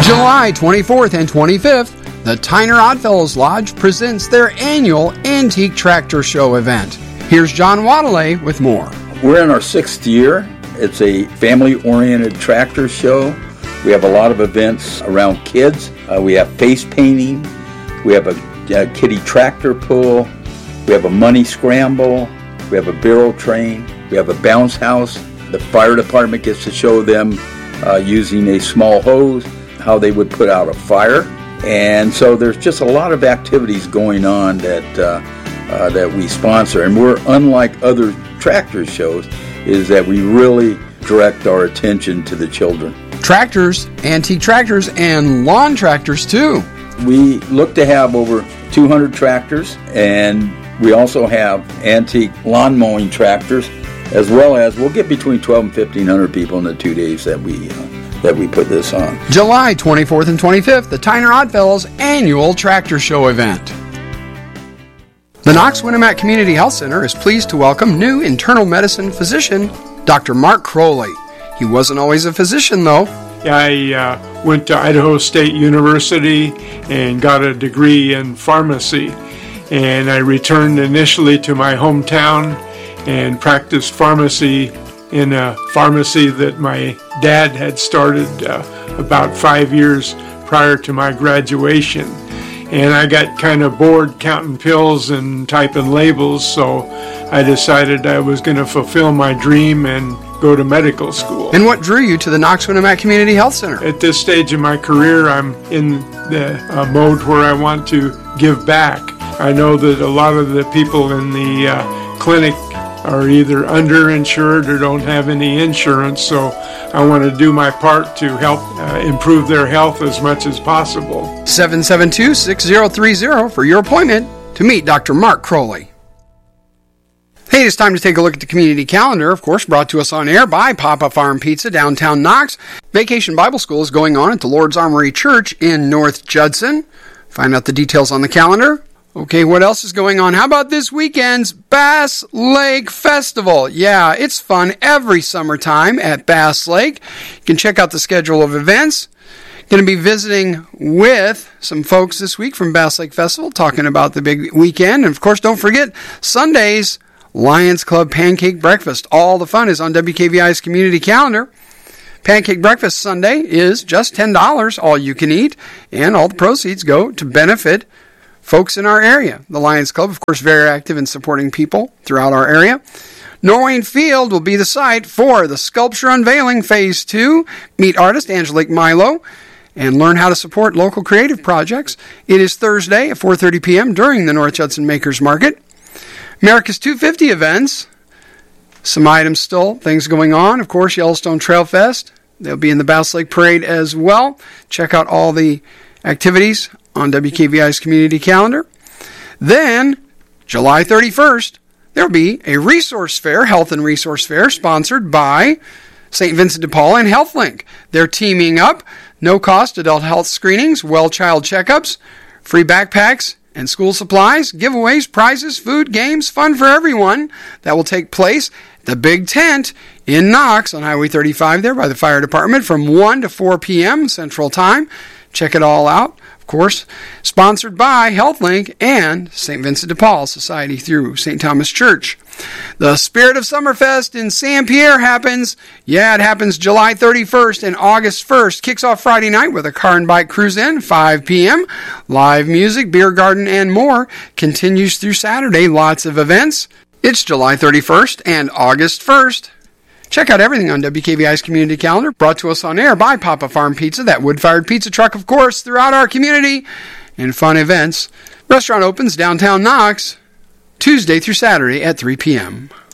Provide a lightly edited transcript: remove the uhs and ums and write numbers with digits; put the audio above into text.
July 24th and 25th, the Tyner Oddfellows Lodge presents their annual Antique Tractor Show event. Here's John Wadelay with more. We're in our 6th year. It's a family-oriented tractor show. We have a lot of events around kids. We have face painting. We have a kiddie tractor pull. We have a money scramble. We have a barrel train. We have a bounce house. The fire department gets to show them using a small hose how they would put out a fire. And so there's just a lot of activities going on that we sponsor. And we're unlike other tractor shows is that we really direct our attention to the children. Tractors, antique tractors, and lawn tractors too. We look to have over 200 tractors, and we also have antique lawn mowing tractors, as well as we'll get between 12 and 1,500 people in the 2 days that we put this on. July 24th and 25th, the Tyner Oddfellows annual tractor show event. The Knox-Winnemac Community Health Center is pleased to welcome new internal medicine physician, Dr. Mark Crowley. He wasn't always a physician, though. I went to Idaho State University and got a degree in pharmacy. And I returned initially to my hometown and practiced pharmacy in a pharmacy that my dad had started about 5 years prior to my graduation. And I got kind of bored counting pills and typing labels, so I decided I was going to fulfill my dream and go to medical school. And what drew you to the Knox-Winnemac Community Health Center? At this stage of my career, I'm in the mode where I want to give back. I know that a lot of the people in the clinic are either underinsured or don't have any insurance, so I want to do my part to help improve their health as much as possible. 772-6030 for your appointment to meet Dr. Mark Crowley. Hey, it's time to take a look at the community calendar, of course, brought to us on air by Papa Farm Pizza, downtown Knox. Vacation Bible School is going on at the Lord's Armory Church in North Judson. Find out the details on the calendar. Okay, what else is going on? How about this weekend's Bass Lake Festival? Yeah, it's fun every summertime at Bass Lake. You can check out the schedule of events. Going to be visiting with some folks this week from Bass Lake Festival, talking about the big weekend. And, of course, don't forget, Sunday's Lions Club Pancake Breakfast. All the fun is on WKVI's community calendar. Pancake Breakfast Sunday is just $10, all you can eat, and all the proceeds go to benefit folks in our area. The Lions Club, of course, very active in supporting people throughout our area. Norwayne Field will be the site for the Sculpture Unveiling Phase 2. Meet artist Angelique Milo and learn how to support local creative projects. It is Thursday at 4:30 p.m. during the North Judson Makers Market. America's 250 events. Some items still, things going on. Of course, Yellowstone Trail Fest. They'll be in the Bass Lake Parade as well. Check out all the activities on WKVI's community calendar. Then, July 31st, there'll be a resource fair, health and resource fair, sponsored by St. Vincent de Paul and HealthLink. They're teaming up. No-cost adult health screenings, well-child checkups, free backpacks, and school supplies, giveaways, prizes, food, games, fun for everyone. That will take place at the Big Tent in Knox on Highway 35 there by the fire department from 1 to 4 p.m. Central Time. Check it all out. Of course, sponsored by HealthLink and St. Vincent de Paul Society through St. Thomas Church. The Spirit of Summerfest in St. Pierre happens. Yeah, it happens July 31st and August 1st. Kicks off Friday night with a car and bike cruise in, 5 p.m. Live music, beer garden, and more. Continues through Saturday. Lots of events. It's July 31st and August 1st. Check out everything on WKVI's community calendar, brought to us on air by Papa Farm Pizza, that wood-fired pizza truck, of course, throughout our community, and fun events. Restaurant opens downtown Knox Tuesday through Saturday at 3 p.m.